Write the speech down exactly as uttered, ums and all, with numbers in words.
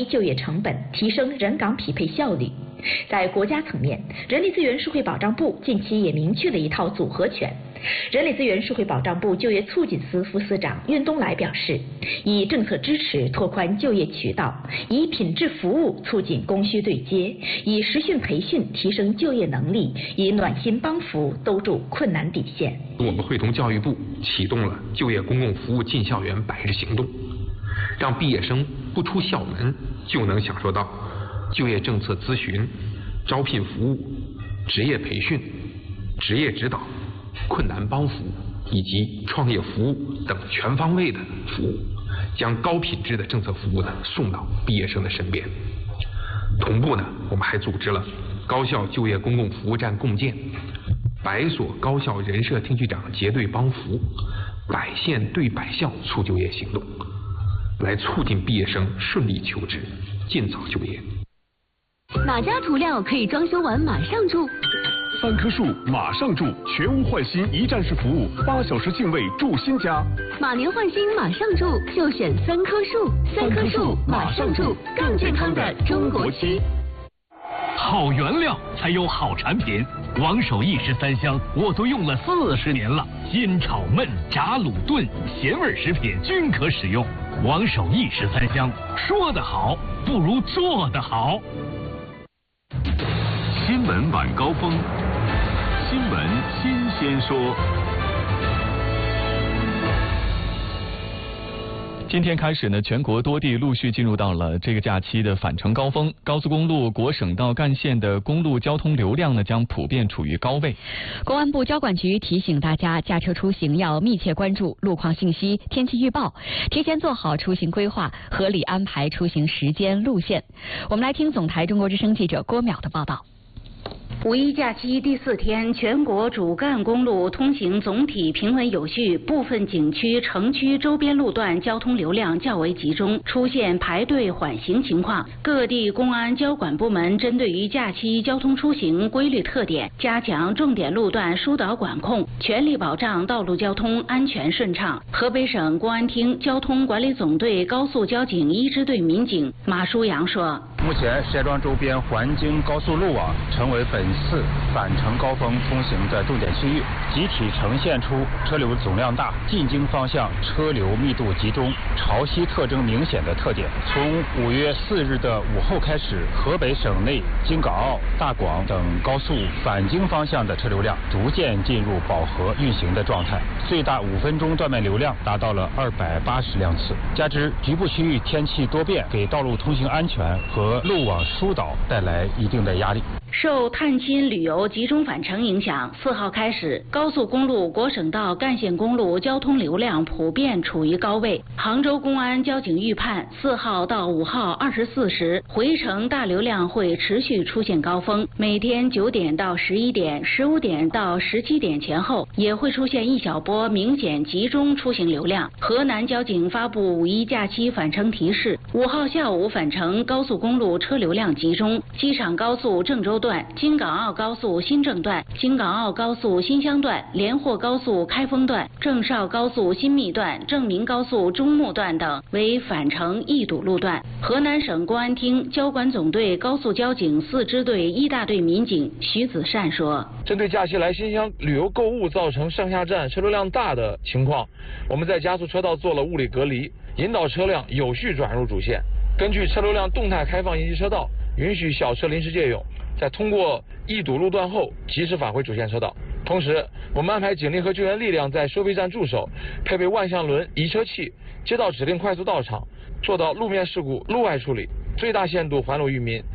低就业成本，提升人岗匹配效率。在国家层面，人力资源社会保障部近期也明确了一套组合拳。人力资源社会保障部就业促进司副司长苑东来表示，以政策支持拓宽就业渠道，以品质服务促进供需对接，以实训培训提升就业能力，以暖心帮扶兜住困难底线。 我们会同教育部启动了就业公共服务进校园百日行动，让毕业生不出校门就能享受到就业政策咨询、招聘服务、职业培训、职业指导、困难帮扶以及创业服务等全方位的服务，将高品质的政策服务呢送到毕业生的身边。同步呢，我们还组织了高校就业公共服务站共建、百所高校人社厅局长结对帮扶、百县对百校促就业行动，来促进毕业生顺利求职，尽早就业。 哪家涂料可以装修完马上住？ 三棵树马上住，全屋换新一站式服务，八小时净位住新家。 马年换新马上住，就选三棵树。三棵树马上住，更健康的中国漆。 好原料才有好产品，王守义十三香我都用了四十年了，煎炒焖炸卤炖咸味食品均可使用。王守义十三香，说得好不如做得好。 新闻晚高峰，新闻新鲜说。 今天开始呢，全国多地陆续进入到了这个假期的返程高峰，高速公路、国省道干线的公路交通流量呢将普遍处于高位。 公安部交管局提醒大家，驾车出行要密切关注路况信息、天气预报，提前做好出行规划，合理安排出行时间、路线。我们来听总台中国之声记者郭淼的报道。 五一假期第四天，全国主干公路通行总体平稳有序，部分景区、城区周边路段交通流量较为集中，出现排队缓行情况。各地公安交管部门针对于假期交通出行规律特点，加强重点路段疏导管控，全力保障道路交通安全顺畅。河北省公安厅交通管理总队高速交警一支队民警马书阳说：“ 目前，石家庄周边环京高速路网成为本次返程高峰通行的重点区域，集体呈现出车流总量大、进京方向车流密度集中、潮汐特征明显的特点。从五月四日的午后开始，河北省内京港澳、大广等高速返京方向的车流量逐渐进入饱和运行的状态，最大五分钟断面流量达到了二百八十辆次。加之局部区域天气多变，给道路通行安全和路网疏导带来一定的压力。” 受探亲旅游集中返程影响，四号开始，高速公路、国省道干线公路交通流量普遍处于高位。杭州公安交警预判，四号到五号二十四时，回程大流量会持续出现高峰，每天九点到十一点、十五点到十七点前后，也会出现一小波明显集中出行流量。河南交警发布五一假期返程提示，五号下午返程高速公路车流量集中，机场高速郑州段、京港澳高速新郑段、京港澳高速新乡段、连霍高速开封段、郑绍高速新密段、郑明高速中牟段等为返程易堵路段。河南省公安厅交管总队高速交警四支队一大队民警徐子善说：“ 针对假期来新乡旅游购物造成上下站车流量大的情况，我们在加速车道做了物理隔离，引导车辆有序转入主线。根据车流量动态开放应急车道，允许小车临时借用。在通过易堵路段后，及时返回主线车道。同时，我们安排警力和救援力量在收费站驻守，配备万向轮移车器，接到指令快速到场，做到路面事故路外处理，最大限度还路于民。”